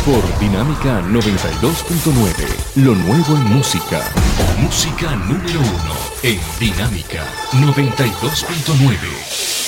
por Dinámica 92.9. Lo nuevo en música. Música número 1 en Dinámica 92.9.